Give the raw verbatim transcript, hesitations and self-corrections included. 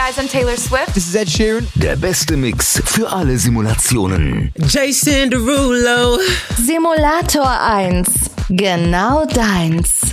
guys, I'm Taylor Swift. This is Ed Sheeran. Der beste Mix für alle Simulationen. Jason Derulo. Simulator eins. Genau deins.